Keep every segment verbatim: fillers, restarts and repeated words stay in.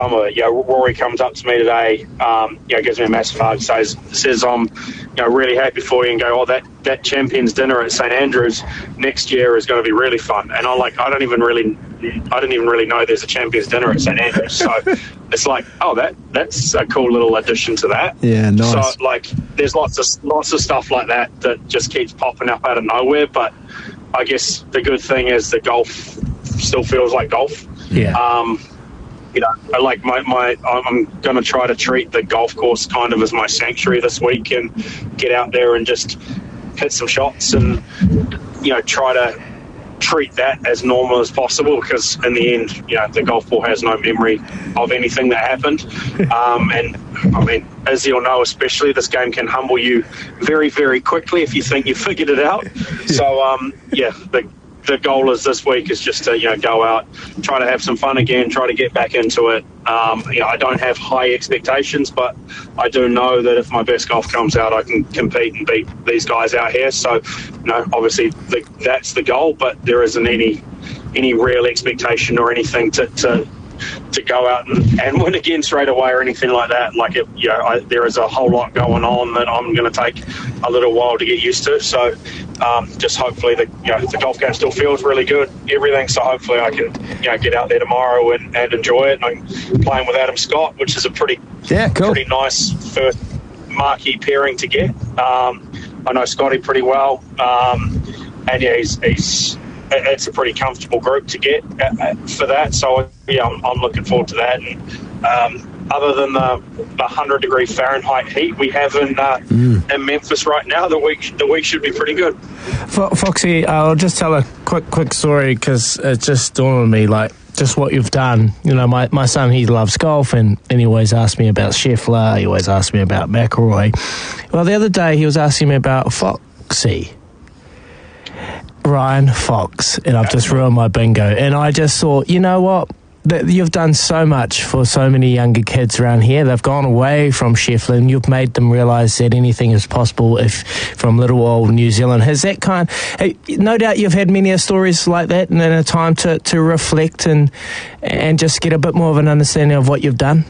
I'm a, you know, Rory comes up to me today, um, you know, gives me a massive hug, says, says I'm, you know, really happy for you, and go, oh, that, that Champions Dinner at St Andrews next year is going to be really fun. And I'm like, I don't even really, I didn't even really know there's a Champions Dinner at St Andrews. So it's like, oh, that that's a cool little addition to that. Yeah, nice. So like, there's lots of lots of stuff like that that just keeps popping up out of nowhere. But I guess the good thing is that golf still feels like golf. Yeah. Um, You know, I like my, my I'm going to try to treat the golf course kind of as my sanctuary this week and get out there and just hit some shots and, you know, try to treat that as normal as possible, because in the end, you know, the golf ball has no memory of anything that happened. Um, and, I mean, as you'll know, especially, this game can humble you very, very quickly if you think you figured it out. So, um, yeah, the The goal is this week is just to, you know, go out, try to have some fun again, try to get back into it. Um, you know, I don't have high expectations, but I do know that if my best golf comes out, I can compete and beat these guys out here. So, you know, obviously the, that's the goal, but there isn't any any real expectation or anything to to, to go out and, and win again straight away or anything like that. Like, it, you know, I, there is a whole lot going on that I'm going to take a little while to get used to. So, Um, just hopefully the you know the golf game still feels really good, everything. So hopefully I can you know get out there tomorrow and, and enjoy it. And I'm playing with Adam Scott, which is a pretty yeah, cool. pretty nice first marquee pairing to get. Um, I know Scotty pretty well, um, and yeah, he's, he's it's a pretty comfortable group to get for that. So yeah, I'm, I'm looking forward to that. And um, other than the, the one hundred degree Fahrenheit heat we have in uh, mm. in Memphis right now, the week the week should be pretty good. Foxy, I'll just tell a quick quick story, because it just dawned on me, like, just what you've done. You know, my, my son, he loves golf, and, and he always asks me about Scheffler, he always asks me about McIlroy. Well, the other day he was asking me about Foxy. Ryan Fox, and I've just ruined my bingo. And I just thought, you know what? That you've done so much for so many younger kids around here. They've gone away from Scheffler, and you've made them realise that anything is possible if from little old New Zealand. Has that kind... Hey, no doubt you've had many stories like that, and then a time to, to reflect and and just get a bit more of an understanding of what you've done?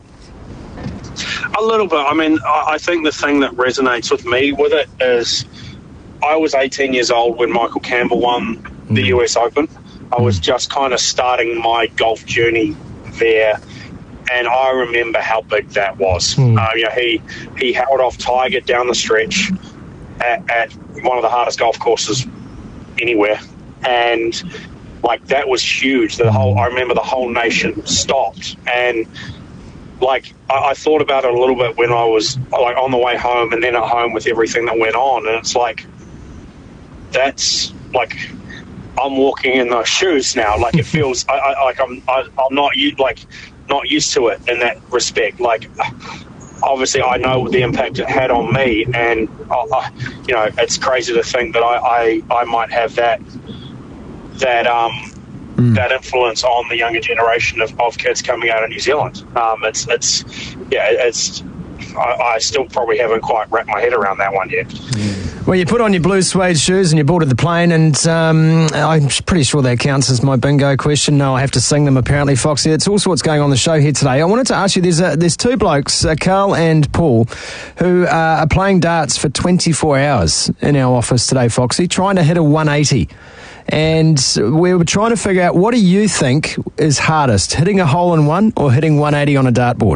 A little bit. I mean, I think the thing that resonates with me with it is I was eighteen years old when Michael Campbell won the mm. U S Open. I was just kind of starting my golf journey there, and I remember how big that was. Mm. Uh, you know, he he held off Tiger down the stretch at, at one of the hardest golf courses anywhere, and like that was huge. The whole I remember the whole nation stopped, and like I, I thought about it a little bit when I was like on the way home, and then at home with everything that went on, and it's like that's like. I'm walking in those shoes now. Like it feels I, I, like I'm I, I'm not like not used to it in that respect. Like obviously I know the impact it had on me, and uh, you know it's crazy to think that I, I, I might have that that um mm. that influence on the younger generation of, of kids coming out of New Zealand. Um, it's it's yeah it's I, I still probably haven't quite wrapped my head around that one yet. Mm. Well, you put on your blue suede shoes and you boarded the plane, and um, I'm pretty sure that counts as my bingo question. No, I have to sing them, apparently, Foxy. It's all sorts going on the show here today. I wanted to ask you, there's a, there's two blokes, uh, Carl and Paul, who uh, are playing darts for twenty-four hours in our office today, Foxy, trying to hit a one eighty. And we were trying to figure out, what do you think is hardest, hitting a hole-in-one or hitting one eighty on a dartboard?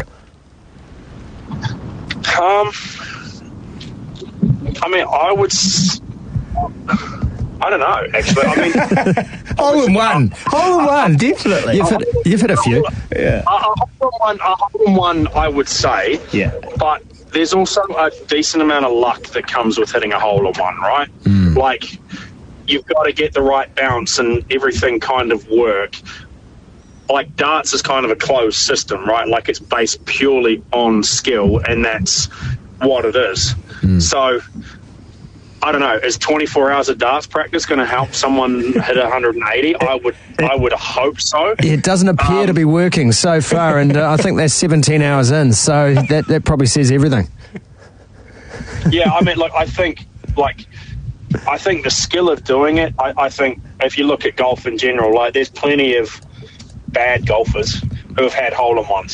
Um... I mean, I would. S- I don't know. Actually, I mean, hole in one, hole in one, definitely. You've hit, you've hit a few. Yeah. A, a hole in one, a hole in one, I would say. Yeah. But there's also a decent amount of luck that comes with hitting a hole in one, right? Mm. Like, you've got to get the right bounce and everything kind of work. Like darts is kind of a closed system, right? Like it's based purely on skill, and that's what it is. Mm. So, I don't know. Is twenty-four hours of darts practice going to help someone hit one eighty? I would, I would hope so. It doesn't appear um, to be working so far, and uh, I think they're seventeen hours in. So that that probably says everything. Yeah, I mean, look, I think, like, I think the skill of doing it. I, I think if you look at golf in general, like, there's plenty of bad golfers who have had hole-in-ones.